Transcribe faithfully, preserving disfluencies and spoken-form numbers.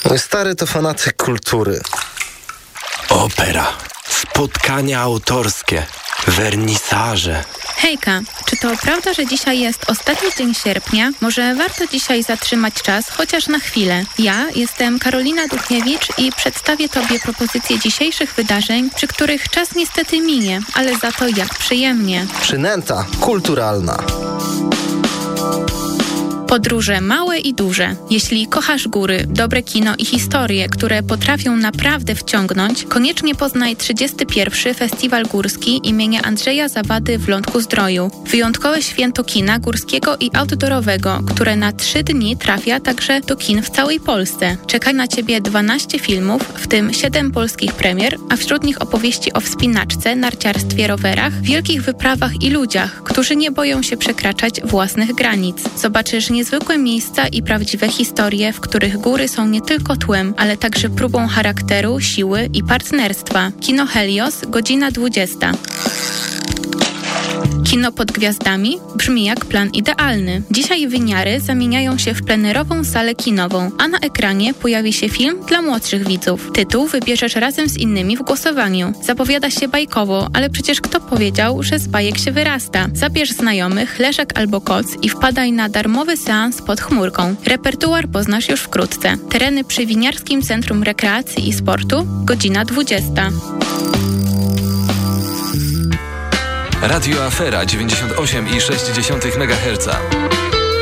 Mój stary to fanatyk kultury. Opera, spotkania autorskie, wernisaże. Hejka, czy to prawda, że dzisiaj jest ostatni dzień sierpnia? Może warto dzisiaj zatrzymać czas, chociaż na chwilę. Ja jestem Karolina Duchniewicz i przedstawię Tobie propozycje dzisiejszych wydarzeń, przy których czas niestety minie, ale za to jak przyjemnie. Przynęta kulturalna. Podróże małe i duże. Jeśli kochasz góry, dobre kino i historie, które potrafią naprawdę wciągnąć, koniecznie poznaj trzydziesty pierwszy Festiwal Górski imienia Andrzeja Zawady w Lądku-Zdroju. Wyjątkowe święto kina górskiego i outdoorowego, które na trzy dni trafia także do kin w całej Polsce. Czeka na Ciebie dwanaście filmów, w tym siedem polskich premier, a wśród nich opowieści o wspinaczce, narciarstwie, rowerach, wielkich wyprawach i ludziach, którzy nie boją się przekraczać własnych granic. Zobaczysz niezwykłe miejsca i prawdziwe historie, w których góry są nie tylko tłem, ale także próbą charakteru, siły i partnerstwa. Kino Helios, godzina dwudziesta. Kino pod gwiazdami brzmi jak plan idealny. Dzisiaj wymiary zamieniają się w plenerową salę kinową, a na ekranie pojawi się film dla młodszych widzów. Tytuł wybierzesz razem z innymi w głosowaniu. Zapowiada się bajkowo, ale przecież kto powiedział, że z bajek się wyrasta? Zabierz znajomych, leżak albo koc i wpadaj na darmowy seans pod chmurką. Repertuar poznasz już wkrótce. Tereny przy Winiarskim Centrum Rekreacji i Sportu, godzina dwudziesta. Radio Afera dziewięćdziesiąt osiem i sześć dziesiątych megaherca.